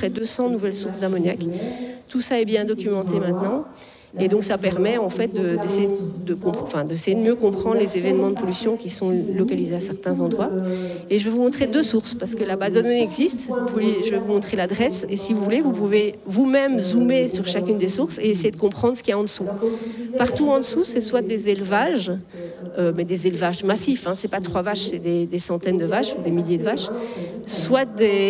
près 200 nouvelles sources d'ammoniac. Tout ça est bien documenté maintenant. Et donc ça permet en fait d'essayer de mieux comprendre les événements de pollution qui sont localisés à certains endroits. Et je vais vous montrer 2 sources parce que la base de données existe. Je vais vous montrer l'adresse et si vous voulez, vous pouvez vous-même zoomer sur chacune des sources et essayer de comprendre ce qu'il y a en dessous. Partout en dessous, c'est soit des élevages, mais des élevages massifs. C'est pas 3 vaches, c'est des centaines de vaches ou des milliers de vaches. Soit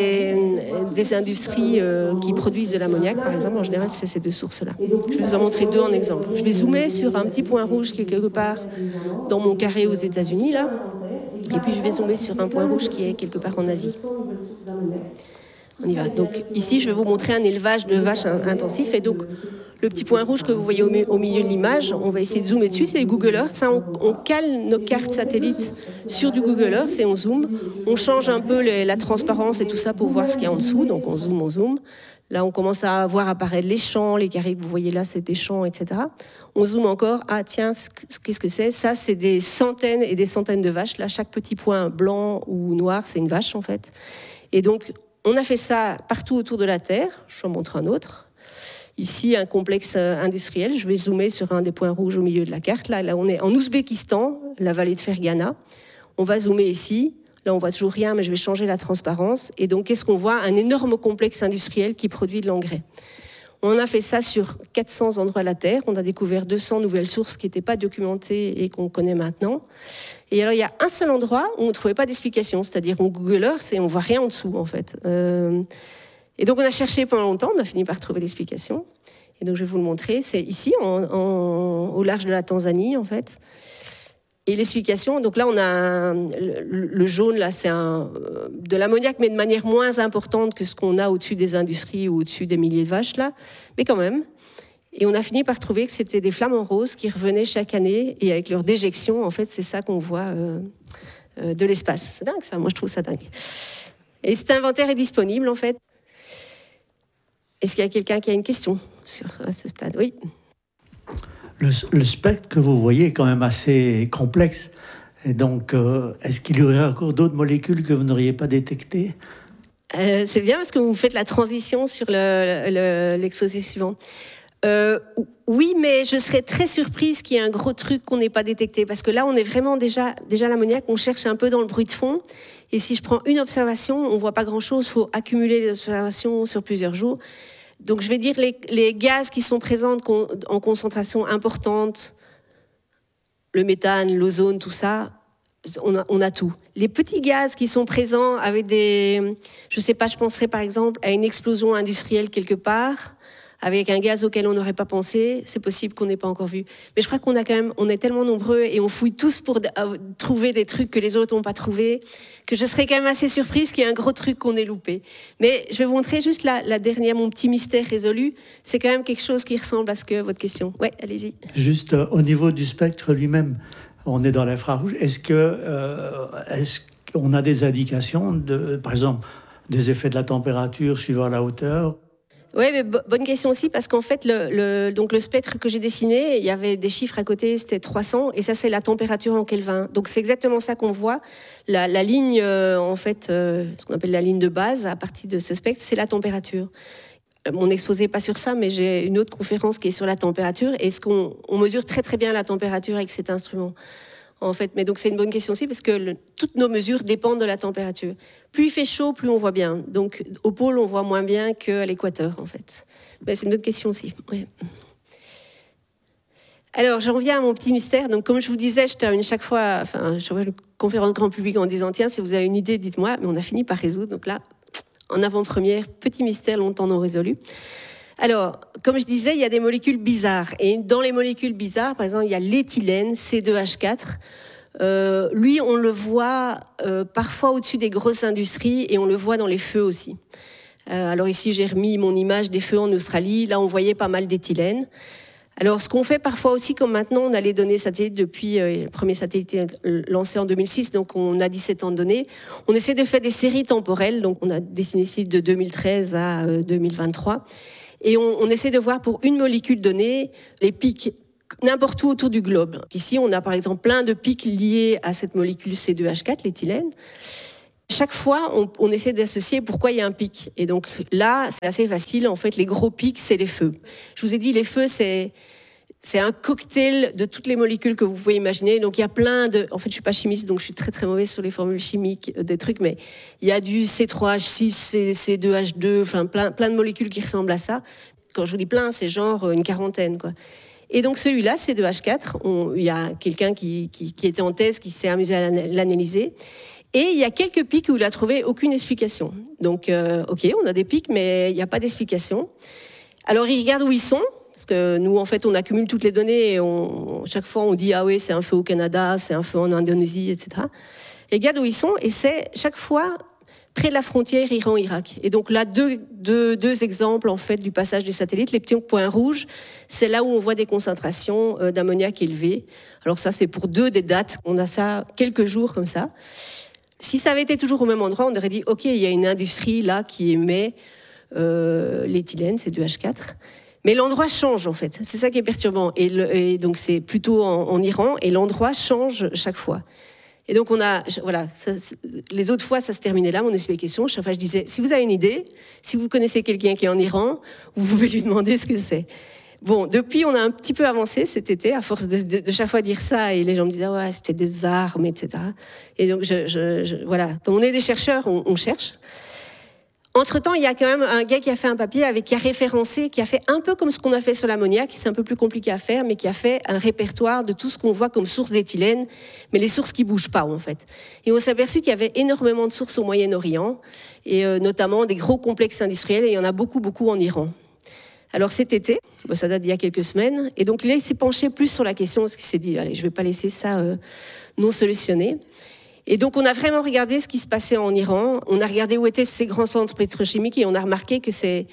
des industries qui produisent de l'ammoniac, par exemple. En général, c'est ces 2 sources-là. Je vais vous en montrer 2 en exemple. Je vais zoomer sur un petit point rouge qui est quelque part dans mon carré aux États-Unis, là. Et puis, je vais zoomer sur un point rouge qui est quelque part en Asie. On y va. Donc, ici, je vais vous montrer un élevage de vaches intensif. Et donc, le petit point rouge que vous voyez au milieu de l'image, on va essayer de zoomer dessus. C'est Google Earth. Ça, on cale nos cartes satellites sur du Google Earth et on zoome. On change un peu la transparence et tout ça pour voir ce qu'il y a en dessous. Donc, on zoome. Là, on commence à voir apparaître les champs, les carrés que vous voyez là, c'est des champs, etc. On zoome encore. Ah, tiens, qu'est-ce que c'est ? Ça, c'est des centaines et des centaines de vaches. Là, chaque petit point blanc ou noir, c'est une vache, en fait. Et donc, on a fait ça partout autour de la Terre. Je vous en montre un autre. Ici, un complexe industriel. Je vais zoomer sur un des points rouges au milieu de la carte. Là, on est en Ouzbékistan, la vallée de Fergana. On va zoomer ici. Là, on voit toujours rien, mais je vais changer la transparence. Et donc, qu'est-ce qu'on voit ? Un énorme complexe industriel qui produit de l'engrais. On a fait ça sur 400 endroits de la Terre. On a découvert 200 nouvelles sources qui n'étaient pas documentées et qu'on connaît maintenant. Et alors, il y a un seul endroit où on ne trouvait pas d'explication, c'est-à-dire on Google Earth et on ne voit rien en dessous, en fait. Et donc, on a cherché pendant longtemps, on a fini par trouver l'explication. Et donc, je vais vous le montrer. C'est ici, au large de la Tanzanie, en fait. Et l'explication, donc là, on a le jaune, là, c'est de l'ammoniac, mais de manière moins importante que ce qu'on a au-dessus des industries ou au-dessus des milliers de vaches, là. Mais quand même. Et on a fini par trouver que c'était des flamants roses qui revenaient chaque année. Et avec leur déjection, en fait, c'est ça qu'on voit de l'espace. C'est dingue, ça. Moi, je trouve ça dingue. Et cet inventaire est disponible, en fait. Est-ce qu'il y a quelqu'un qui a une question à ce stade ? Oui. Le spectre que vous voyez est quand même assez complexe. Et donc, est-ce qu'il y aurait encore d'autres molécules que vous n'auriez pas détectées ? C'est bien parce que vous faites la transition sur l'exposé suivant. Oui, mais je serais très surprise qu'il y ait un gros truc qu'on n'ait pas détecté. Parce que là, on est vraiment déjà l'ammoniac, on cherche un peu dans le bruit de fond. Et si je prends une observation, on ne voit pas grand-chose. Il faut accumuler les observations sur plusieurs jours. Donc, je vais dire les gaz qui sont présents en concentration importante, le méthane, l'ozone, tout ça, on a tout. Les petits gaz qui sont présents avec je sais pas, je penserais par exemple à une explosion industrielle quelque part, avec un gaz auquel on n'aurait pas pensé, c'est possible qu'on n'ait pas encore vu. Mais je crois on est tellement nombreux et on fouille tous pour trouver des trucs que les autres n'ont pas trouvés, que je serais quand même assez surprise qu'il y ait un gros truc qu'on ait loupé. Mais je vais vous montrer juste la dernière, mon petit mystère résolu. C'est quand même quelque chose qui ressemble à votre question. Ouais, allez-y. Juste au niveau du spectre lui-même, on est dans l'infrarouge. Est-ce qu'on a des indications par exemple, des effets de la température suivant la hauteur ? Oui, mais bonne question aussi, parce qu'en fait, donc le spectre que j'ai dessiné, il y avait des chiffres à côté, c'était 300, et ça, c'est la température en Kelvin. Donc, c'est exactement ça qu'on voit. La ligne, en fait, ce qu'on appelle la ligne de base, à partir de ce spectre, c'est la température. Mon exposé n'est pas sur ça, mais j'ai une autre conférence qui est sur la température, et on mesure très, très bien la température avec cet instrument. En fait, mais donc c'est une bonne question aussi parce que toutes nos mesures dépendent de la température. Plus il fait chaud, plus on voit bien. Donc au pôle, on voit moins bien qu'à l'équateur, en fait. Mais c'est une bonne question aussi. Ouais. Alors, j'en viens à mon petit mystère. Donc, comme je vous disais, je termine chaque fois, je fais une conférence grand public en disant tiens, si vous avez une idée, dites-moi. Mais on a fini par résoudre. Donc là, en avant-première, petit mystère longtemps non résolu. Alors, comme je disais, il y a des molécules bizarres. Et dans les molécules bizarres, par exemple, il y a l'éthylène, C2H4. Lui, on le voit parfois au-dessus des grosses industries et on le voit dans les feux aussi. Alors ici, j'ai remis mon image des feux en Australie. Là, on voyait pas mal d'éthylène. Alors, ce qu'on fait parfois aussi, comme maintenant, on a les données satellites depuis le premier satellite lancé en 2006, donc on a 17 ans de données. On essaie de faire des séries temporelles. Donc, on a dessiné ici de 2013 à 2023. Et on essaie de voir pour une molécule donnée les pics n'importe où autour du globe. Ici, on a par exemple plein de pics liés à cette molécule C2H4, l'éthylène. chaque fois, on essaie d'associer pourquoi il y a un pic. Et donc là, c'est assez facile. En fait, les gros pics, c'est les feux. Je vous ai dit, les feux, c'est un cocktail de toutes les molécules que vous pouvez imaginer. Donc il y a plein de... En fait, je suis pas chimiste, donc je suis très très mauvaise sur les formules chimiques des trucs, mais il y a du C3H6, C2H2, enfin plein de molécules qui ressemblent à ça. Quand je vous dis plein, c'est genre une quarantaine, quoi. Et donc celui-là, C2H4, il y a quelqu'un qui était en thèse, qui s'est amusé à l'analyser. Et il y a quelques pics où il a trouvé aucune explication. Donc, ok, on a des pics, mais il n'y a pas d'explication. Alors, il regarde où ils sont, parce que nous, en fait, on accumule toutes les données et chaque fois, on dit, ah oui, c'est un feu au Canada, c'est un feu en Indonésie, etc. Et regarde où ils sont, et c'est chaque fois près de la frontière Iran-Irak. Et donc là, deux exemples, en fait, du passage des satellites. Les petits points rouges, c'est là où on voit des concentrations d'ammoniac élevées. Alors ça, c'est pour deux des dates. On a ça quelques jours comme ça. Si ça avait été toujours au même endroit, on aurait dit, OK, il y a une industrie là qui émet l'éthylène, c'est du H4. Mais l'endroit change, en fait. C'est ça qui est perturbant. Et donc, c'est plutôt en Iran, et l'endroit change chaque fois. Et donc, les autres fois, ça se terminait là, mon explication. Chaque fois, je disais, si vous avez une idée, si vous connaissez quelqu'un qui est en Iran, vous pouvez lui demander ce que c'est. Bon, depuis, on a un petit peu avancé cet été, à force de chaque fois dire ça, et les gens me disaient, ouais, c'est peut-être des armes, etc. Et donc, voilà. Comme on est des chercheurs, on cherche. Entre-temps, il y a quand même un gars qui a fait un papier qui a référencé, qui a fait un peu comme ce qu'on a fait sur l'ammoniac, c'est un peu plus compliqué à faire, mais qui a fait un répertoire de tout ce qu'on voit comme source d'éthylène, mais les sources qui bougent pas, en fait. Et on s'est aperçu qu'il y avait énormément de sources au Moyen-Orient, et notamment des gros complexes industriels, et il y en a beaucoup, beaucoup en Iran. Alors cet été, ça date d'il y a quelques semaines, et donc là, il s'est penché plus sur la question, parce qu'il s'est dit, allez, je vais pas laisser ça non solutionné. Et donc, on a vraiment regardé ce qui se passait en Iran. On a regardé où étaient ces grands centres pétrochimiques et on a remarqué que ces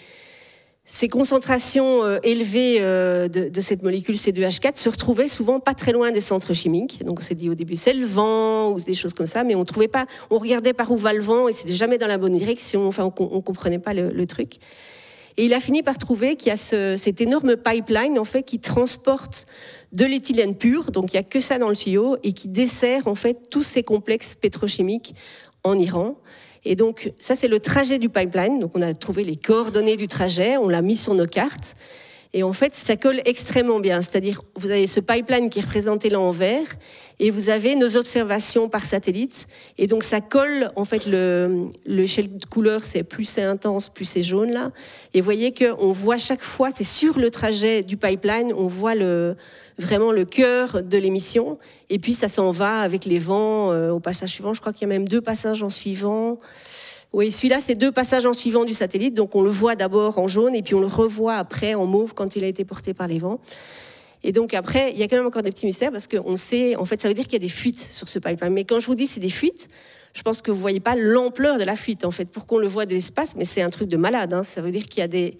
concentrations élevées de cette molécule C2H4 se retrouvaient souvent pas très loin des centres chimiques. Donc, on s'est dit au début, c'est le vent ou des choses comme ça, mais on trouvait pas, on regardait par où va le vent et c'était jamais dans la bonne direction. Enfin, on comprenait pas le truc. Et il a fini par trouver qu'il y a cet énorme pipeline, en fait, qui transporte de l'éthylène pur, donc il n'y a que ça dans le tuyau, et qui dessert, en fait, tous ces complexes pétrochimiques en Iran. Et donc, ça, c'est le trajet du pipeline. Donc, on a trouvé les coordonnées du trajet, on l'a mis sur nos cartes. Et en fait, ça colle extrêmement bien. C'est-à-dire, vous avez ce pipeline qui est représenté là en vert, et vous avez nos observations par satellite. Et donc, ça colle, en fait, l'échelle de couleur, c'est plus c'est intense, plus c'est jaune, là. Et vous voyez qu'on voit chaque fois, c'est sur le trajet du pipeline, on voit vraiment le cœur de l'émission. Et puis, ça s'en va avec les vents au passage suivant. Je crois qu'il y a même 2 passages en suivant. Oui, celui-là, c'est 2 passages en suivant du satellite. Donc, on le voit d'abord en jaune et puis on le revoit après en mauve quand il a été porté par les vents. Et donc, après, il y a quand même encore des petits mystères parce qu'on sait, en fait, ça veut dire qu'il y a des fuites sur ce pipeline. Mais quand je vous dis c'est des fuites, je pense que vous ne voyez pas l'ampleur de la fuite, en fait, pour qu'on le voit de l'espace. Mais c'est un truc de malade, hein. Ça veut dire qu'il y a des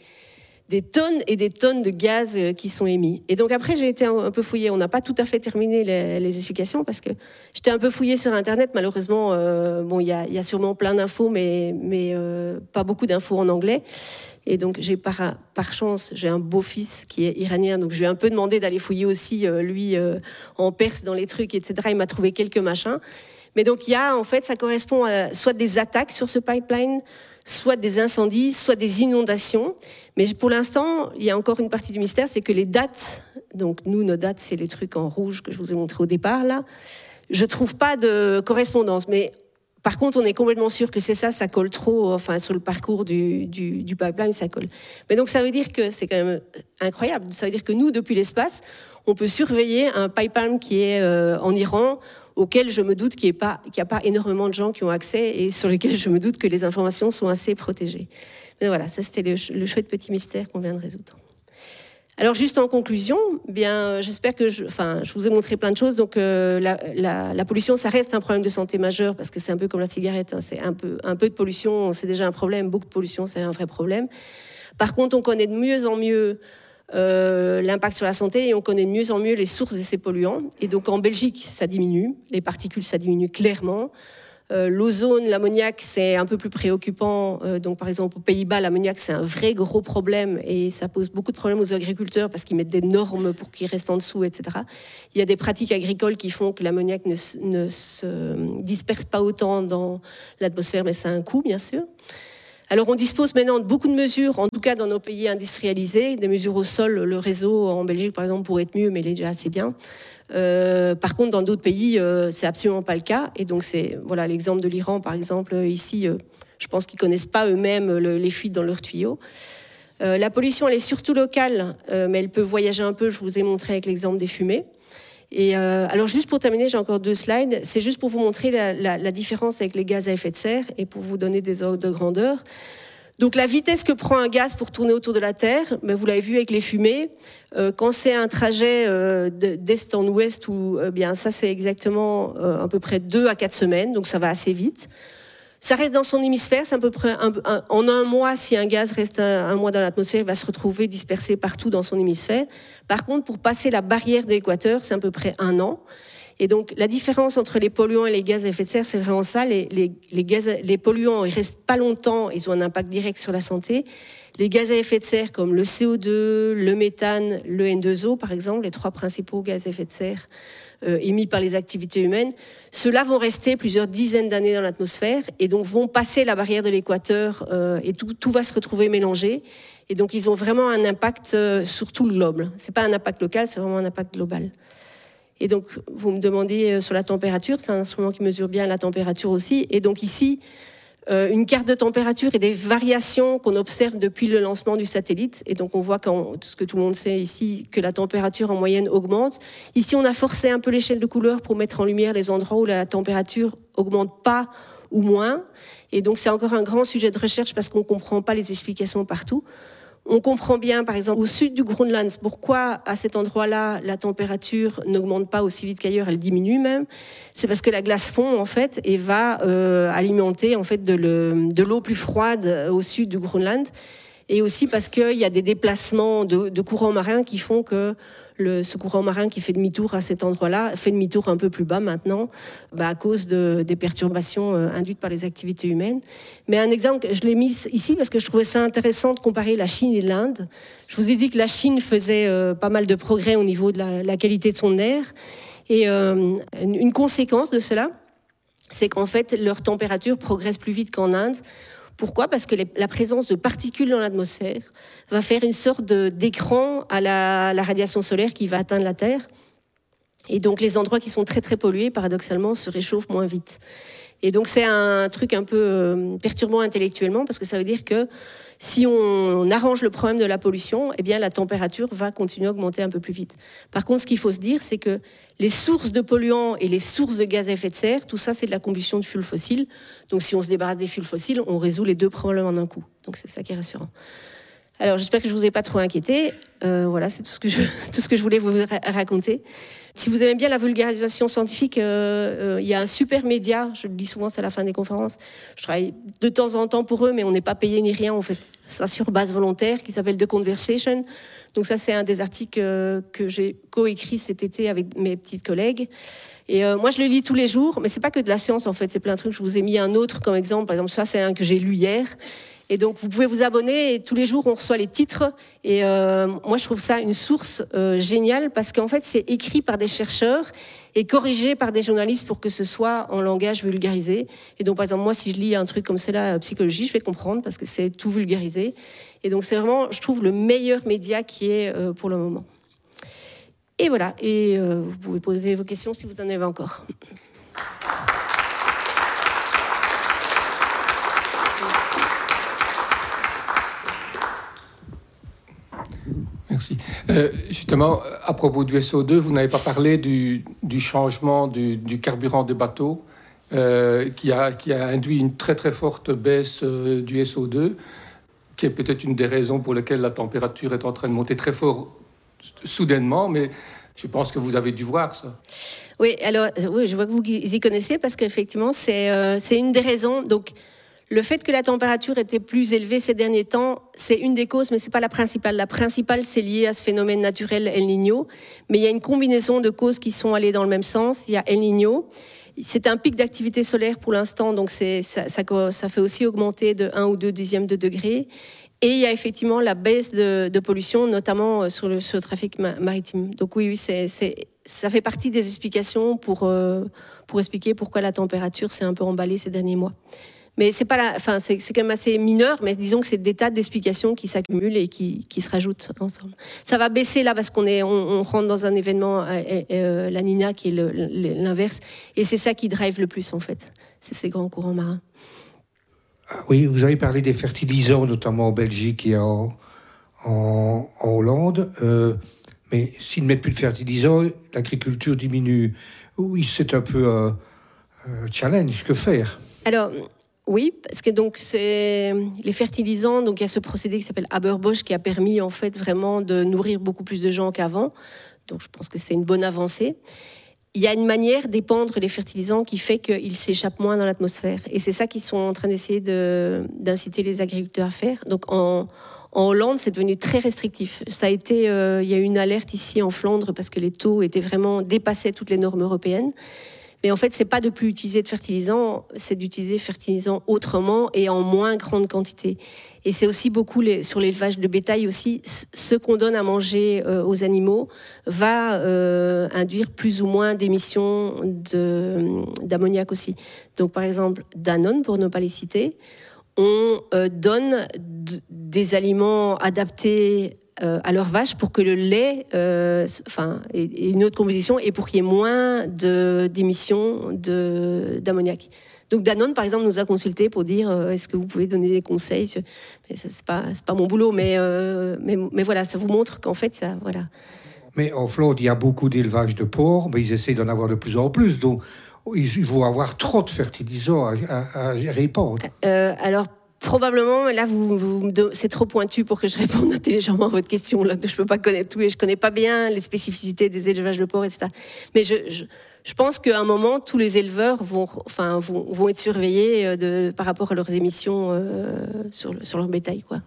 tonnes et des tonnes de gaz qui sont émis. Et donc après, j'ai été un peu fouillée. On n'a pas tout à fait terminé les explications parce que j'étais un peu fouillée sur Internet. Malheureusement, il y a sûrement plein d'infos, mais pas beaucoup d'infos en anglais. Et donc, j'ai par chance, j'ai un beau-fils qui est iranien, donc je lui ai un peu demandé d'aller fouiller aussi, lui, en Perse, dans les trucs, etc. Il m'a trouvé quelques machins. Mais donc, il y a, en fait, ça correspond à soit des attaques sur ce pipeline, soit des incendies, soit des inondations. Mais pour l'instant, il y a encore une partie du mystère, c'est que les dates, donc nous, nos dates, c'est les trucs en rouge que je vous ai montré au départ, là. Je trouve pas de correspondance. Mais par contre, on est complètement sûr que c'est ça colle trop, enfin, sur le parcours du pipeline, ça colle. Mais donc, ça veut dire que c'est quand même incroyable. Ça veut dire que nous, depuis l'espace, on peut surveiller un pipeline qui est en Iran, auquel je me doute qu'il n'y a pas énormément de gens qui ont accès et sur lesquels je me doute que les informations sont assez protégées. Mais voilà, ça c'était le chouette petit mystère qu'on vient de résoudre. Alors juste en conclusion, bien, j'espère que je vous ai montré plein de choses. Donc la pollution, ça reste un problème de santé majeur parce que c'est un peu comme la cigarette, hein, c'est un peu de pollution, c'est déjà un problème. Beaucoup de pollution, c'est un vrai problème. Par contre, on connaît de mieux en mieux l'impact sur la santé et on connaît de mieux en mieux les sources de ces polluants. Et donc en Belgique, ça diminue, les particules, ça diminue clairement. L'ozone, l'ammoniac, c'est un peu plus préoccupant. Donc, par exemple, aux Pays-Bas, l'ammoniac, c'est un vrai gros problème et ça pose beaucoup de problèmes aux agriculteurs parce qu'ils mettent des normes pour qu'ils restent en dessous, etc. Il y a des pratiques agricoles qui font que l'ammoniac ne se disperse pas autant dans l'atmosphère, mais ça a un coût, bien sûr. Alors, on dispose maintenant de beaucoup de mesures, en tout cas dans nos pays industrialisés, des mesures au sol. Le réseau en Belgique, par exemple, pourrait être mieux, mais il est déjà assez bien. Par contre, dans d'autres pays, c'est absolument pas le cas. Et donc, c'est voilà l'exemple de l'Iran, par exemple, ici, je pense qu'ils connaissent pas eux-mêmes les fuites dans leurs tuyaux. La pollution, elle est surtout locale, mais elle peut voyager un peu. Je vous ai montré avec l'exemple des fumées. Et alors, juste pour terminer, j'ai encore 2 slides. C'est juste pour vous montrer la différence avec les gaz à effet de serre et pour vous donner des ordres de grandeur. Donc la vitesse que prend un gaz pour tourner autour de la Terre, ben, vous l'avez vu avec les fumées, quand c'est un trajet d'est en ouest, bien ça c'est exactement à peu près 2 à 4 semaines, donc ça va assez vite. Ça reste dans son hémisphère, c'est à peu près en un mois, si un gaz reste un mois dans l'atmosphère, il va se retrouver dispersé partout dans son hémisphère. Par contre, pour passer la barrière de l'équateur, c'est à peu près 1 an. Et donc, la différence entre les polluants et les gaz à effet de serre, c'est vraiment ça. Les polluants, ils restent pas longtemps, ils ont un impact direct sur la santé. Les gaz à effet de serre, comme le CO2, le méthane, le N2O, par exemple, les 3 principaux gaz à effet de serre émis par les activités humaines, ceux-là vont rester plusieurs dizaines d'années dans l'atmosphère et donc vont passer la barrière de l'équateur et tout va se retrouver mélangé. Et donc, ils ont vraiment un impact sur tout le globe. C'est pas un impact local, c'est vraiment un impact global. Et donc, vous me demandez sur la température, c'est un instrument qui mesure bien la température aussi. Et donc ici, une carte de température et des variations qu'on observe depuis le lancement du satellite. Et donc, on voit, ce que tout le monde sait ici, que la température en moyenne augmente. Ici, on a forcé un peu l'échelle de couleur pour mettre en lumière les endroits où la température augmente pas ou moins. Et donc, c'est encore un grand sujet de recherche parce qu'on ne comprend pas les explications partout. On comprend bien, par exemple, au sud du Groenland, pourquoi à cet endroit-là, la température n'augmente pas aussi vite qu'ailleurs, elle diminue même. C'est parce que la glace fond, en fait, et va alimenter en fait de l'eau plus froide au sud du Groenland. Et aussi parce qu'il y a des déplacements de courants marins qui font que ce courant marin qui fait demi-tour à cet endroit-là fait demi-tour un peu plus bas maintenant, à cause des perturbations induites par les activités humaines. Mais un exemple, je l'ai mis ici parce que je trouvais ça intéressant de comparer la Chine et l'Inde. Je vous ai dit que la Chine faisait pas mal de progrès au niveau de la qualité de son air. Et une conséquence de cela, c'est qu'en fait, leur température progresse plus vite qu'en Inde. Pourquoi ? Parce que la présence de particules dans l'atmosphère va faire une sorte d'écran à la radiation solaire qui va atteindre la Terre. Et donc, les endroits qui sont très, très pollués, paradoxalement, se réchauffent moins vite. Et donc, c'est un truc un peu perturbant intellectuellement, parce que ça veut dire que si on arrange le problème de la pollution, eh bien, la température va continuer à augmenter un peu plus vite. Par contre, ce qu'il faut se dire, c'est que les sources de polluants et les sources de gaz à effet de serre, tout ça, c'est de la combustion de fuels fossiles. Donc, si on se débarrasse des fuels fossiles, on résout les 2 problèmes en un coup. Donc, c'est ça qui est rassurant. Alors, j'espère que je ne vous ai pas trop inquiété. Voilà, c'est tout ce que je voulais vous raconter. Si vous aimez bien la vulgarisation scientifique, il y a un super média, je le dis souvent, c'est à la fin des conférences. Je travaille de temps en temps pour eux, mais on n'est pas payé ni rien, on fait ça sur base volontaire, qui s'appelle The Conversation. Donc ça, c'est un des articles que j'ai coécrit cet été avec mes petites collègues. Et moi, je le lis tous les jours, mais c'est pas que de la science, en fait, c'est plein de trucs. Je vous ai mis un autre comme exemple. Par exemple, ça, c'est un que j'ai lu hier. Et donc, vous pouvez vous abonner et tous les jours, on reçoit les titres. Et moi, je trouve ça une source géniale parce qu'en fait, c'est écrit par des chercheurs et corrigé par des journalistes pour que ce soit en langage vulgarisé. Et donc, par exemple, moi, si je lis un truc comme cela, psychologie, je vais comprendre parce que c'est tout vulgarisé. Et donc, c'est vraiment, je trouve, le meilleur média qui est pour le moment. Et voilà. Et vous pouvez poser vos questions si vous en avez encore. Merci. Justement, à propos du SO2, vous n'avez pas parlé du changement du carburant des bateaux qui a induit une très très forte baisse du SO2, qui est peut-être une des raisons pour lesquelles la température est en train de monter très fort soudainement, mais je pense que vous avez dû voir ça. Oui, alors oui, je vois que vous y connaissez parce qu'effectivement, c'est une des raisons. Donc, le fait que la température était plus élevée ces derniers temps, c'est une des causes, mais c'est pas la principale. La principale, c'est lié à ce phénomène naturel El Niño. Mais il y a une combinaison de causes qui sont allées dans le même sens. Il y a El Niño C'est un pic d'activité solaire pour l'instant, donc ça fait aussi augmenter de 1 ou 2 dixièmes de degré. Et il y a effectivement la baisse de pollution, notamment sur le trafic maritime. Donc oui, ça fait partie des explications pour expliquer pourquoi la température s'est un peu emballée ces derniers mois. Mais c'est quand même assez mineur, mais disons que c'est des tas d'explications qui s'accumulent et qui se rajoutent ensemble. Ça va baisser là parce on rentre dans un événement, la Nina, qui est l'inverse, et c'est ça qui drive le plus en fait, c'est ces grands courants marins. Oui, vous avez parlé des fertilisants, notamment en Belgique et en Hollande, mais s'ils ne mettent plus de fertilisants, l'agriculture diminue. Oui, c'est un peu un challenge, que faire ? Alors, oui, parce que donc c'est les fertilisants, donc il y a ce procédé qui s'appelle Haber-Bosch qui a permis en fait vraiment de nourrir beaucoup plus de gens qu'avant. Donc je pense que c'est une bonne avancée. Il y a une manière d'épandre les fertilisants qui fait qu'ils s'échappent moins dans l'atmosphère. Et c'est ça qu'ils sont en train d'essayer d'inciter les agriculteurs à faire. Donc en Hollande, c'est devenu très restrictif. Ça a été, il y a eu une alerte ici en Flandre parce que les taux dépassaient toutes les normes européennes. Mais en fait, c'est pas de plus utiliser de fertilisants, c'est d'utiliser fertilisants autrement et en moins grande quantité. Et c'est aussi beaucoup sur l'élevage de bétail aussi, ce qu'on donne à manger aux animaux va induire plus ou moins d'émissions d'ammoniac aussi. Donc par exemple, Danone, pour ne pas les citer, on donne des aliments adaptés à leurs vaches pour que le lait ait une autre composition et pour qu'il y ait moins d'émissions d'ammoniac. Donc Danone, par exemple, nous a consultés pour dire est-ce que vous pouvez donner des conseils. Mais ça, c'est pas mon boulot, mais voilà, ça vous montre qu'en fait, ça, voilà. Mais en Flandre, il y a beaucoup d'élevage de porcs, mais ils essaient d'en avoir de plus en plus. Donc, il vont avoir trop de fertilisants à répandre. Alors, probablement, là, c'est trop pointu pour que je réponde intelligemment à votre question. Là, je ne peux pas connaître tout et je ne connais pas bien les spécificités des élevages de porcs, etc. Mais je pense qu'à un moment, tous les éleveurs vont être surveillés par rapport à leurs émissions sur leur bétail, quoi.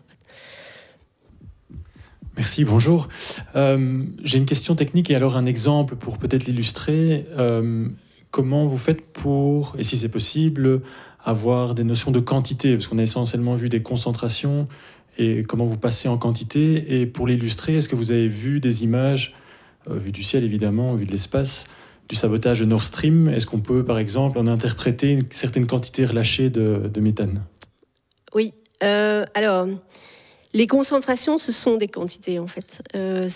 Merci, bonjour. J'ai une question technique et alors un exemple pour peut-être l'illustrer. Comment vous faites pour, et si c'est possible, avoir des notions de quantité, parce qu'on a essentiellement vu des concentrations, et comment vous passez en quantité. Et pour l'illustrer, est-ce que vous avez vu des images, vues du ciel évidemment, vues de l'espace, du sabotage de Nord Stream? Est-ce qu'on peut, par exemple, en interpréter une certaine quantité relâchée de méthane? Oui, alors... Les concentrations, ce sont des quantités, en fait.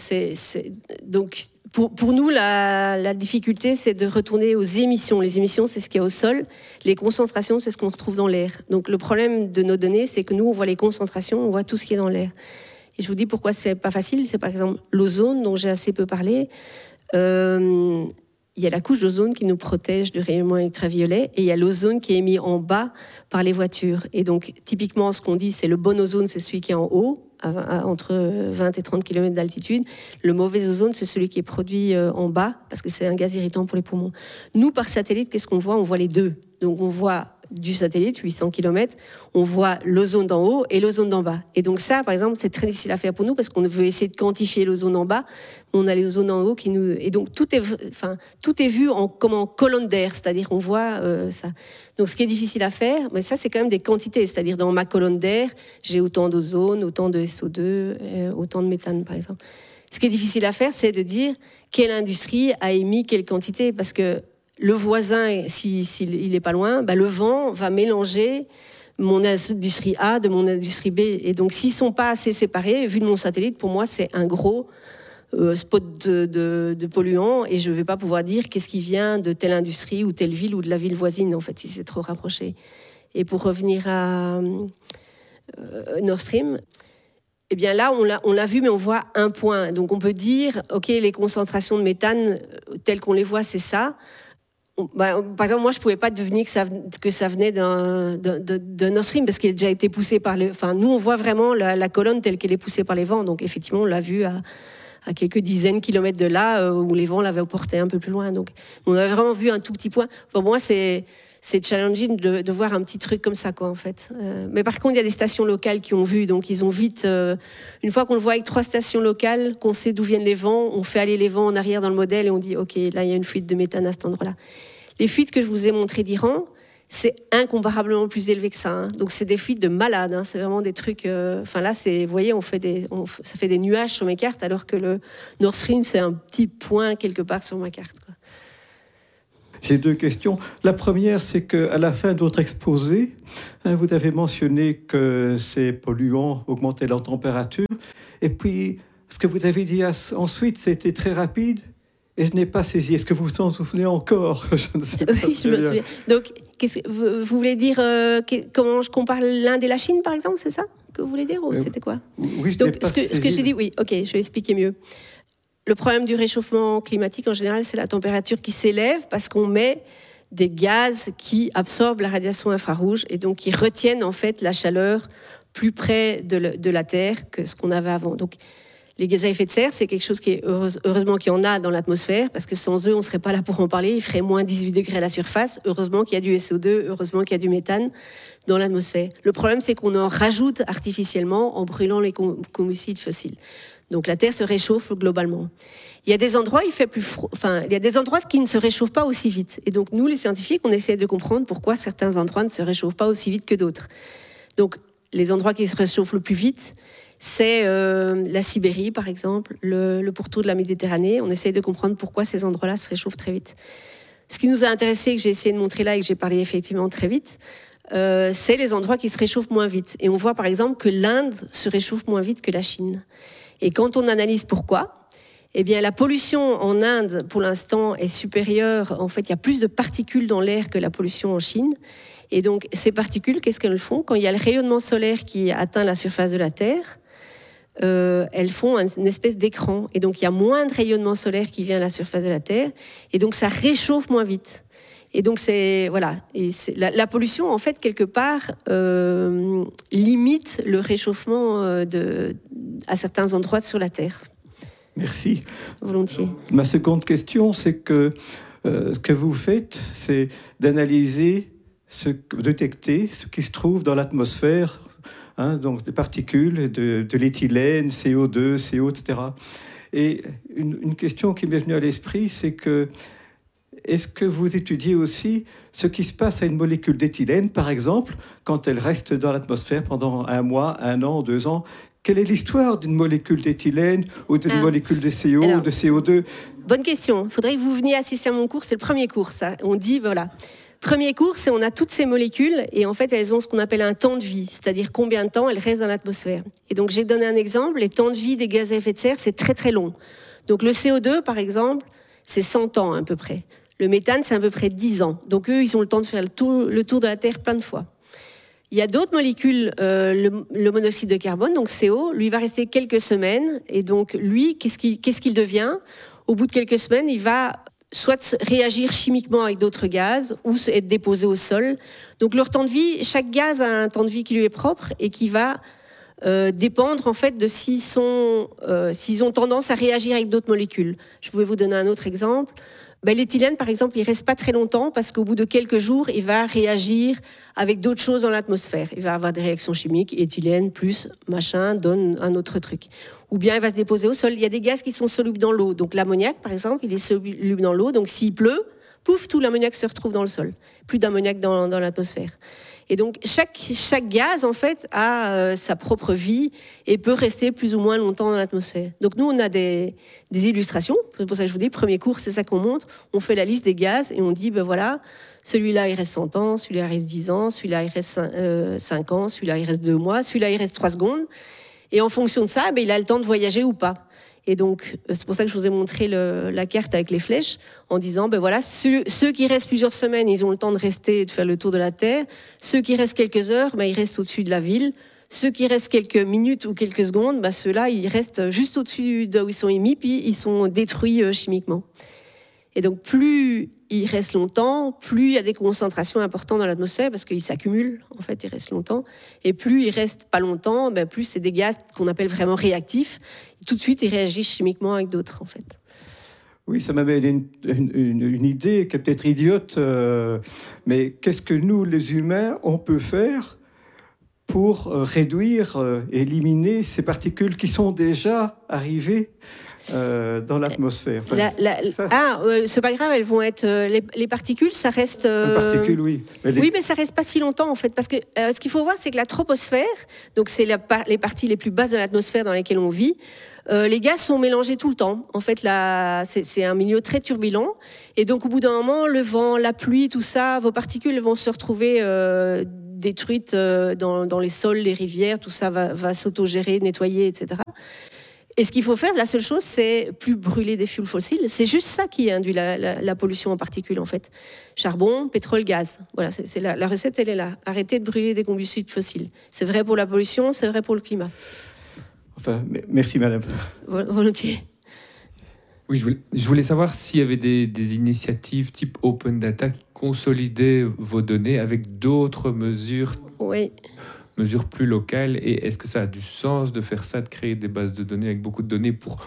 Donc, pour nous, la difficulté, c'est de retourner aux émissions. Les émissions, c'est ce qu'il y a au sol. Les concentrations, c'est ce qu'on retrouve dans l'air. Donc, le problème de nos données, c'est que nous, on voit les concentrations, on voit tout ce qui est dans l'air. Et je vous dis pourquoi c'est pas facile. C'est par exemple l'ozone, dont j'ai assez peu parlé. Il y a la couche d'ozone qui nous protège du rayonnement ultraviolet et il y a l'ozone qui est émis en bas par les voitures. Et donc, typiquement, ce qu'on dit, c'est le bon ozone, c'est celui qui est en haut, entre 20 et 30 km d'altitude. Le mauvais ozone, c'est celui qui est produit en bas, parce que c'est un gaz irritant pour les poumons. Nous, par satellite, qu'est-ce qu'on voit ? On voit les deux. Donc, on voit du satellite, 800 km, on voit l'ozone d'en haut et l'ozone d'en bas. Et donc ça, par exemple, c'est très difficile à faire pour nous parce qu'on veut essayer de quantifier l'ozone en bas, mais on a l'ozone en haut qui nous... Et donc tout est vu comme en colonne d'air, c'est-à-dire on voit ça. Donc ce qui est difficile à faire, mais ça c'est quand même des quantités, c'est-à-dire dans ma colonne d'air, j'ai autant d'ozone, autant de SO2, autant de méthane par exemple. Ce qui est difficile à faire, c'est de dire quelle industrie a émis quelle quantité, parce que le voisin, s'il n'est pas loin, le vent va mélanger mon industrie A de mon industrie B. Et donc, s'ils ne sont pas assez séparés, vu de mon satellite, pour moi, c'est un gros spot de polluants et je ne vais pas pouvoir dire qu'est-ce qui vient de telle industrie ou telle ville ou de la ville voisine, en fait, si c'est trop rapproché. Et pour revenir à Nord Stream... Eh bien là, on l'a vu, mais on voit un point. Donc on peut dire, OK, les concentrations de méthane, telles qu'on les voit, c'est ça. Par exemple, moi, je ne pouvais pas deviner que ça venait d'un Nord Stream, parce qu'il a déjà été poussé par le... Enfin, nous, on voit vraiment la colonne telle qu'elle est poussée par les vents. Donc effectivement, on l'a vu à quelques dizaines de kilomètres de là, où les vents l'avaient porté un peu plus loin. Donc on avait vraiment vu un tout petit point. Pour moi, c'est challenging de voir un petit truc comme ça, quoi, en fait. Mais par contre, il y a des stations locales qui ont vu, donc ils ont vite... une fois qu'on le voit avec 3 stations locales, qu'on sait d'où viennent les vents, on fait aller les vents en arrière dans le modèle et on dit, OK, là, il y a une fuite de méthane à cet endroit-là. Les fuites que je vous ai montrées d'Iran, c'est incomparablement plus élevé que ça. Hein. Donc c'est des fuites de malades. Hein. C'est vraiment des trucs. Enfin là, vous voyez, ça fait des nuages sur mes cartes, alors que le Nord Stream, c'est un petit point quelque part sur ma carte, quoi. J'ai 2 questions. La première, c'est qu'à la fin de votre exposé, vous avez mentionné que ces polluants augmentaient leur température. Et puis, ce que vous avez dit ensuite, c'était très rapide. Et je n'ai pas saisi. Est-ce que vous vous en souvenez encore? Je ne sais pas. Oui, je me souviens. Donc, vous voulez dire comment je compare l'Inde et la Chine, par exemple, c'est ça que vous voulez dire, ou c'était quoi? Oui, je Donc, n'ai pas ce que j'ai dit, oui, ok, je vais expliquer mieux. Le problème du réchauffement climatique, en général, c'est la température qui s'élève parce qu'on met des gaz qui absorbent la radiation infrarouge et donc qui retiennent en fait la chaleur plus près de la Terre que ce qu'on avait avant. Donc, les gaz à effet de serre, c'est quelque chose qui est heureusement qu'il y en a dans l'atmosphère, parce que sans eux, on ne serait pas là pour en parler. Il ferait moins 18 degrés à la surface. Heureusement qu'il y a du SO2, heureusement qu'il y a du méthane dans l'atmosphère. Le problème, c'est qu'on en rajoute artificiellement en brûlant les combustibles fossiles. Donc la Terre se réchauffe globalement. Il y a des endroits, il y a des endroits qui ne se réchauffent pas aussi vite. Et donc nous, les scientifiques, on essaie de comprendre pourquoi certains endroits ne se réchauffent pas aussi vite que d'autres. Donc les endroits qui se réchauffent le plus vite, c'est la Sibérie, par exemple, le pourtour de la Méditerranée. On essaie de comprendre pourquoi ces endroits-là se réchauffent très vite. Ce qui nous a intéressé, que j'ai essayé de montrer là et que j'ai parlé effectivement très vite, c'est les endroits qui se réchauffent moins vite. Et on voit par exemple que l'Inde se réchauffe moins vite que la Chine. Et quand on analyse pourquoi, eh bien la pollution en Inde, pour l'instant, est supérieure. En fait, il y a plus de particules dans l'air que la pollution en Chine. Et donc, ces particules, qu'est-ce qu'elles font? Quand il y a le rayonnement solaire qui atteint la surface de la Terre, elles font une espèce d'écran. Et donc, il y a moins de rayonnement solaire qui vient à la surface de la Terre. Et donc, ça réchauffe moins vite. Et donc, la pollution, en fait, quelque part, limite le réchauffement à certains endroits sur la Terre. Merci. Volontiers. Ma seconde question, c'est que ce que vous faites, c'est d'analyser, détecter ce qui se trouve dans l'atmosphère, donc des particules, de l'éthylène, CO2, CO, etc. Et une question qui m'est venue à l'esprit, c'est que est-ce que vous étudiez aussi ce qui se passe à une molécule d'éthylène, par exemple, quand elle reste dans l'atmosphère pendant 1 mois, 1 an, 2 ans? Quelle est l'histoire d'une molécule d'éthylène ou d'une molécule de CO ou de CO2? Bonne question. Il faudrait que vous veniez assister à mon cours. C'est le premier cours, ça. On dit, voilà. Premier cours, c'est on a toutes ces molécules et en fait, elles ont ce qu'on appelle un temps de vie, c'est-à-dire combien de temps elles restent dans l'atmosphère. Et donc, j'ai donné un exemple. Les temps de vie des gaz à effet de serre, c'est très, très long. Donc, le CO2, par exemple, c'est 100 ans à peu près. Le méthane, c'est à peu près 10 ans. Donc, eux, ils ont le temps de faire le tour de la Terre plein de fois. Il y a d'autres molécules, le monoxyde de carbone, donc CO, lui va rester quelques semaines. Et donc, lui, qu'est-ce qu'il devient? Au bout de quelques semaines, il va soit réagir chimiquement avec d'autres gaz ou être déposé au sol. Donc, leur temps de vie, chaque gaz a un temps de vie qui lui est propre et qui va dépendre en fait de s'ils ont tendance à réagir avec d'autres molécules. Je voulais vous donner un autre exemple. L'éthylène, par exemple, il reste pas très longtemps parce qu'au bout de quelques jours, il va réagir avec d'autres choses dans l'atmosphère. Il va avoir des réactions chimiques, éthylène plus machin donne un autre truc. Ou bien il va se déposer au sol. Il y a des gaz qui sont solubles dans l'eau. Donc l'ammoniac, par exemple, il est soluble dans l'eau. Donc s'il pleut, pouf, tout l'ammoniac se retrouve dans le sol. Plus d'ammoniac dans l'atmosphère. Et donc, chaque gaz, en fait, a sa propre vie et peut rester plus ou moins longtemps dans l'atmosphère. Donc, nous, on a des illustrations. C'est pour ça que je vous dis, premier cours, c'est ça qu'on montre. On fait la liste des gaz et on dit, voilà, celui-là, il reste 100 ans, celui-là, il reste 10 ans, celui-là, il reste 5 ans, celui-là, il reste 2 mois, celui-là, il reste 3 secondes. Et en fonction de ça, il a le temps de voyager ou pas. Et donc, c'est pour ça que je vous ai montré la carte avec les flèches, en disant, voilà, ceux qui restent plusieurs semaines, ils ont le temps de rester et de faire le tour de la Terre. Ceux qui restent quelques heures, ils restent au-dessus de la ville. Ceux qui restent quelques minutes ou quelques secondes, ceux-là, ils restent juste au-dessus de où ils sont émis, puis ils sont détruits chimiquement. Et donc, plus ils restent longtemps, plus il y a des concentrations importantes dans l'atmosphère, parce qu'ils s'accumulent, en fait, ils restent longtemps. Et plus ils restent pas longtemps, plus c'est des gaz qu'on appelle vraiment réactifs. Et tout de suite, ils réagissent chimiquement avec d'autres, en fait. Oui, ça m'avait une idée qui est peut-être idiote, mais qu'est-ce que nous, les humains, on peut faire pour réduire, éliminer ces particules qui sont déjà arrivées dans l'atmosphère. Enfin, c'est pas grave, elles vont être les particules, ça reste. Les particules, oui. Oui, mais ça reste pas si longtemps en fait, parce que ce qu'il faut voir, c'est que la troposphère, donc c'est les parties les plus basses de l'atmosphère dans lesquelles on vit. Les gaz sont mélangés tout le temps. En fait, c'est un milieu très turbulent, et donc au bout d'un moment, le vent, la pluie, tout ça, vos particules vont se retrouver détruites dans les sols, les rivières, tout ça va s'autogérer, nettoyer, etc. Et ce qu'il faut faire, la seule chose, c'est plus brûler des fuels fossiles. C'est juste ça qui induit la pollution en particules, en fait. Charbon, pétrole, gaz. Voilà, c'est la recette, elle est là. Arrêtez de brûler des combustibles fossiles. C'est vrai pour la pollution, c'est vrai pour le climat. Enfin, merci, madame. Volontiers. Oui, je voulais savoir s'il y avait des initiatives type Open Data qui consolidaient vos données avec d'autres mesures. Oui. Mesures plus locales, et est-ce que ça a du sens de faire ça, de créer des bases de données avec beaucoup de données pour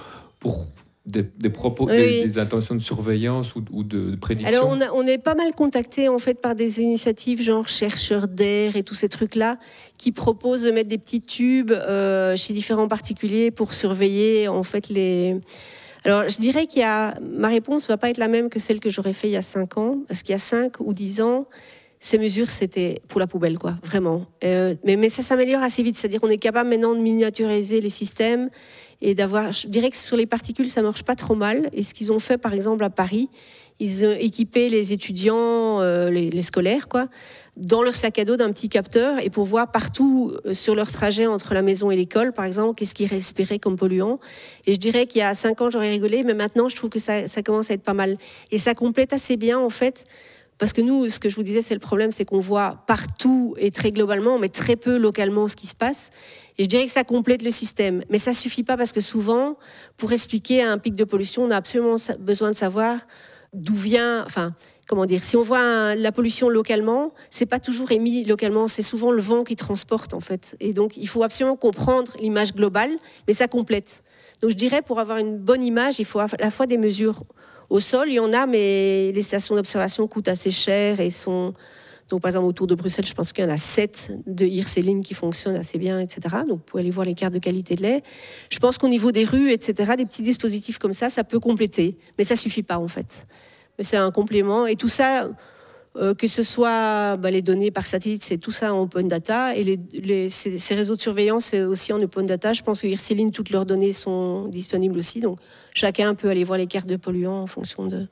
des propos, des intentions de surveillance ou de prédiction? Alors on est pas mal contacté en fait par des initiatives genre chercheurs d'air et tous ces trucs-là qui proposent de mettre des petits tubes chez différents particuliers pour surveiller en fait les... Alors je dirais ma réponse va pas être la même que celle que j'aurais fait il y a 5 ans, parce qu'il y a 5 ou 10 ans, ces mesures, c'était pour la poubelle, quoi, vraiment. Mais ça s'améliore assez vite. C'est-à-dire qu'on est capable maintenant de miniaturiser les systèmes et d'avoir... Je dirais que sur les particules, ça marche pas trop mal. Et ce qu'ils ont fait, par exemple, à Paris, ils ont équipé les étudiants, les scolaires, quoi, dans leur sac à dos d'un petit capteur, et pour voir partout sur leur trajet entre la maison et l'école, par exemple, qu'est-ce qu'ils respiraient comme polluants. Et je dirais qu'il y a 5 ans, j'aurais rigolé, mais maintenant, je trouve que ça commence à être pas mal. Et ça complète assez bien, en fait. Parce que nous, ce que je vous disais, c'est le problème, c'est qu'on voit partout et très globalement, mais très peu localement ce qui se passe. Et je dirais que ça complète le système. Mais ça suffit pas, parce que souvent, pour expliquer un pic de pollution, on a absolument besoin de savoir d'où vient... Enfin, comment dire, si on voit la pollution localement, c'est pas toujours émis localement, c'est souvent le vent qui transporte, en fait. Et donc, il faut absolument comprendre l'image globale, mais ça complète. Donc, je dirais, pour avoir une bonne image, il faut à la fois des mesures... Au sol, il y en a, mais les stations d'observation coûtent assez cher et sont... Donc, par exemple, autour de Bruxelles, je pense qu'il y en a 7 de Hirseline qui fonctionnent assez bien, etc. Donc, vous pouvez aller voir les cartes de qualité de l'air. Je pense qu'au niveau des rues, etc., des petits dispositifs comme ça peut compléter. Mais ça ne suffit pas, en fait. Mais c'est un complément. Et tout ça, que ce soit les données par satellite, c'est tout ça en open data. Et ces réseaux de surveillance, c'est aussi en open data. Je pense que Hirseline, toutes leurs données sont disponibles aussi. Donc, chacun peut aller voir les cartes de polluants en fonction de...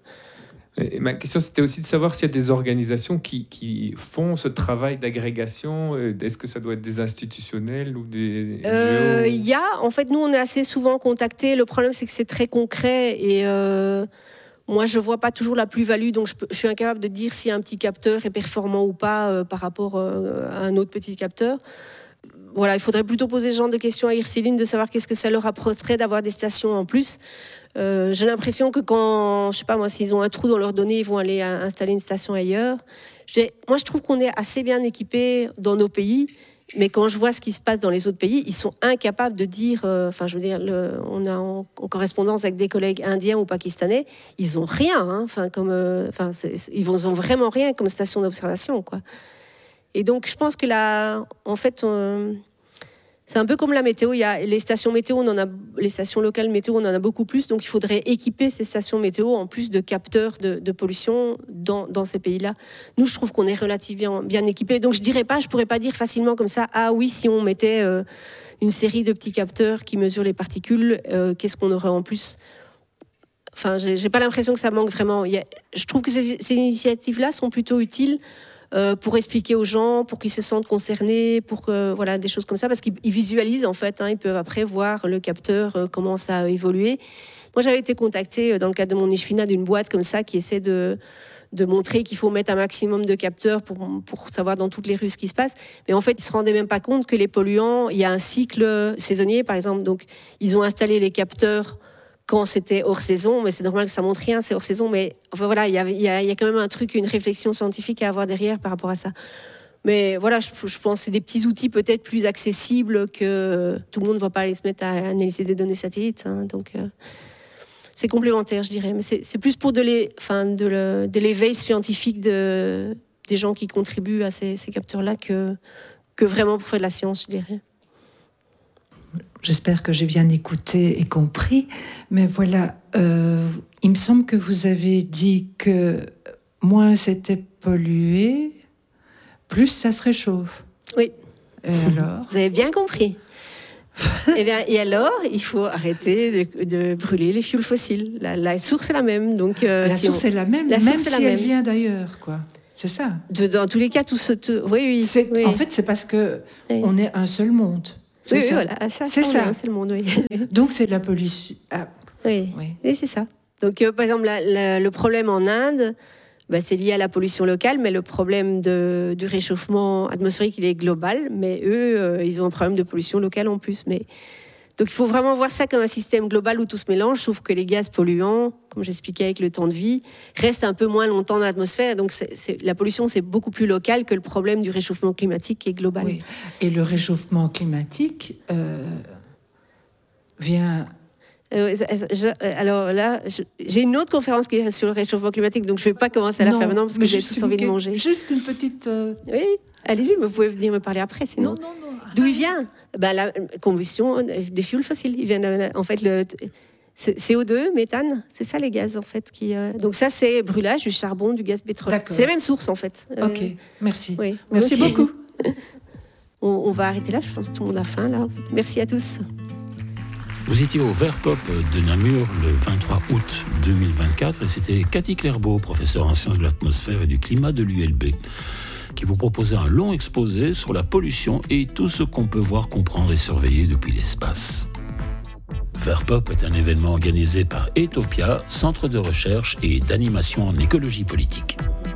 Et ma question, c'était aussi de savoir s'il y a des organisations qui font ce travail d'agrégation. Est-ce que ça doit être des institutionnels ou des NGO? Il y a, en fait, nous, on est assez souvent contactés. Le problème, c'est que c'est très concret et moi, je ne vois pas toujours la plus-value. Donc, je suis incapable de dire si un petit capteur est performant ou pas par rapport à un autre petit capteur. Voilà, il faudrait plutôt poser ce genre de questions à Hirseline, de savoir qu'est-ce que ça leur apporterait d'avoir des stations en plus. J'ai l'impression que quand, je sais pas moi, s'ils ont un trou dans leurs données, ils vont aller installer une station ailleurs. Moi, je trouve qu'on est assez bien équipés dans nos pays, mais quand je vois ce qui se passe dans les autres pays, ils sont incapables de dire, je veux dire, on a en correspondance avec des collègues indiens ou pakistanais, ils ont rien, ils ont vraiment rien comme station d'observation, quoi. Et donc, je pense que là, en fait, c'est un peu comme la météo. Il y a les stations météo, les stations locales météo, on en a beaucoup plus. Donc, il faudrait équiper ces stations météo en plus de capteurs de pollution dans ces pays-là. Nous, je trouve qu'on est relativement bien équipés. Donc, je pourrais pas dire facilement comme ça, ah oui, si on mettait une série de petits capteurs qui mesurent les particules, qu'est-ce qu'on aurait en plus? Enfin, j'ai pas l'impression que ça manque vraiment. Je trouve que ces initiatives-là sont plutôt utiles pour expliquer aux gens, pour qu'ils se sentent concernés, pour voilà, des choses comme ça, parce qu'ils visualisent en fait, ils peuvent après voir le capteur, comment ça a évolué. Moi, j'avais été contactée dans le cadre de mon ICHFINA d'une boîte comme ça qui essaie de montrer qu'il faut mettre un maximum de capteurs pour savoir dans toutes les rues ce qui se passe. Mais en fait, ils ne se rendaient même pas compte que les polluants, il y a un cycle saisonnier, par exemple. Donc, ils ont installé les capteurs quand c'était hors saison, mais c'est normal que ça montre rien, c'est hors saison. Mais enfin voilà, il y a quand même un truc, une réflexion scientifique à avoir derrière par rapport à ça. Mais voilà, je pense que c'est des petits outils peut-être plus accessibles que tout le monde ne va pas aller se mettre à analyser des données satellites. Donc, c'est complémentaire, je dirais. Mais c'est plus pour de l'éveil scientifique des gens qui contribuent à ces capteurs-là que que vraiment pour faire de la science, je dirais. J'espère que j'ai bien écouté et compris, mais voilà, il me semble que vous avez dit que moins c'était pollué, plus ça se réchauffe. Oui. Et alors ? Vous avez bien compris. Et alors, il faut arrêter de brûler les fuels fossiles. La source est la même. Donc, la source est la même, même si elle vient d'ailleurs, quoi. C'est ça. Dans tous les cas, oui. En fait, c'est parce que on est un seul monde. Oui, voilà, c'est le monde, oui. Donc c'est de la pollution. Ah. Oui, et c'est ça. Donc par exemple, le problème en Inde, c'est lié à la pollution locale, mais le problème du réchauffement atmosphérique, il est global, mais eux, ils ont un problème de pollution locale en plus. Donc il faut vraiment voir ça comme un système global où tout se mélange, sauf que les gaz polluants, comme j'expliquais avec le temps de vie, restent un peu moins longtemps dans l'atmosphère. Donc la pollution, c'est beaucoup plus local que le problème du réchauffement climatique qui est global. Oui. Et le réchauffement climatique vient... alors là, j'ai une autre conférence qui est sur le réchauffement climatique, donc je ne vais pas commencer à la faire maintenant parce que j'ai tous envie de manger. Juste une petite... Oui, allez-y, vous pouvez venir me parler après, sinon. Non. D'où il vient ? La combustion des fuels fossiles. Il vient en fait, le CO2, méthane, c'est ça les gaz en fait. Donc ça, c'est brûlage du charbon, du gaz pétrolier. C'est la même source en fait. Ok, merci. Oui, merci beaucoup. On va arrêter là, je pense que tout le monde a faim là. Merci à tous. Vous étiez au Vert Pop de Namur le 23 août 2024 et c'était Cathy Clairbeau, professeure en sciences de l'atmosphère et du climat de l'ULB, qui vous proposait un long exposé sur la pollution et tout ce qu'on peut voir, comprendre et surveiller depuis l'espace. Vert Pop est un événement organisé par Etopia, centre de recherche et d'animation en écologie politique.